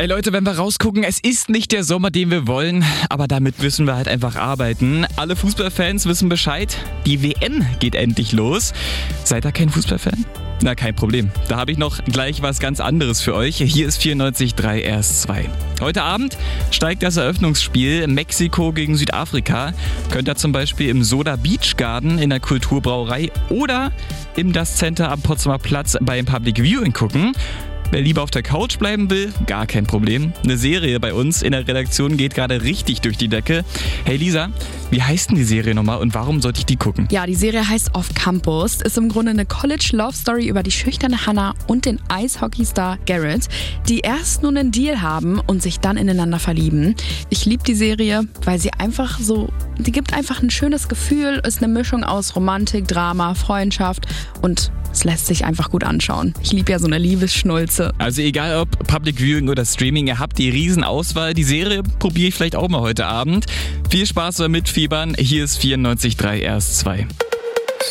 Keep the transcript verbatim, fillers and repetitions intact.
Ey Leute, wenn wir rausgucken, es ist nicht der Sommer, den wir wollen, aber damit müssen wir halt einfach arbeiten. Alle Fußballfans wissen Bescheid, die W M geht endlich los. Seid ihr kein Fußballfan? Na, kein Problem. Da habe ich noch gleich was ganz anderes für euch. Hier ist vierundneunzig Komma drei R S zwei. Heute Abend steigt das Eröffnungsspiel Mexiko gegen Südafrika. Könnt ihr zum Beispiel im Soda Beach Garden in der Kulturbrauerei oder im Das Center am Potsdamer Platz beim Public Viewing gucken. Wer lieber auf der Couch bleiben will, gar kein Problem. Eine Serie bei uns in der Redaktion geht gerade richtig durch die Decke. Hey Lisa, wie heißt denn die Serie nochmal und warum sollte ich die gucken? Ja, die Serie heißt Off Campus, ist im Grunde eine College-Love-Story über die schüchterne Hannah und den Eishockeystar Garrett, die erst nun einen Deal haben und sich dann ineinander verlieben. Ich liebe die Serie, weil sie einfach so, die gibt einfach ein schönes Gefühl, ist eine Mischung aus Romantik, Drama, Freundschaft und es lässt sich einfach gut anschauen. Ich liebe ja so eine Liebesschnulze. Also egal ob Public Viewing oder Streaming, ihr habt die Riesenauswahl. Die Serie probiere ich vielleicht auch mal heute Abend. Viel Spaß beim Mitfiebern. Hier ist vierundneunzig Komma drei R S zwei.